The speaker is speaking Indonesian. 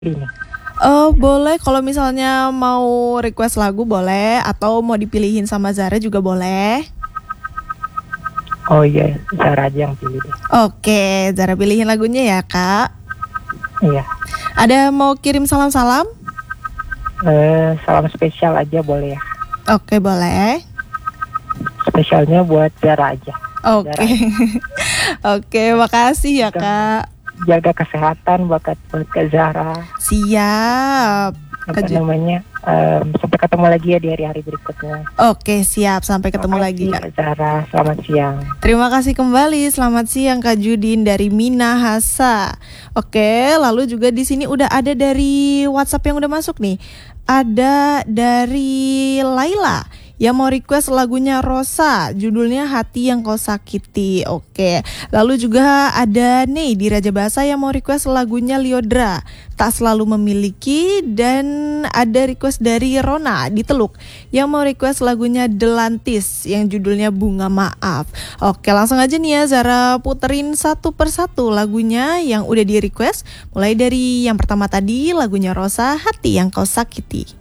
Ini. Boleh kalau misalnya mau request lagu boleh, atau mau dipilihin sama Zara juga boleh. Oh iya, Zara aja yang pilih deh. Oke, Zara pilihin lagunya ya, Kak. Iya. Ada mau kirim salam-salam? Salam spesial aja boleh ya. Oke, boleh. Spesialnya buat Zara aja. Oke. Oke, makasih ya, Kak. Jaga kesehatan buat Kak Zara. Siap. Sampai ketemu lagi ya di hari-hari berikutnya. Oke, siap. Sampai ketemu lagi, Kak. Kak Zara, selamat siang. Terima kasih kembali. Selamat siang Kak Judin dari Minahasa. Oke, lalu juga di sini udah ada dari WhatsApp yang udah masuk nih. Ada dari Laila yang mau request lagunya Rosa, judulnya Hati Yang Kau Sakiti. Oke. Lalu juga ada nih di Raja Bahasa yang mau request lagunya Lyodra, Tak Selalu Memiliki. Dan ada request dari Rona di Teluk yang mau request lagunya Delantis yang judulnya Bunga Maaf. Oke, langsung aja nih ya Zara puterin satu persatu lagunya yang udah di request. Mulai dari yang pertama tadi lagunya Rosa, Hati Yang Kau Sakiti.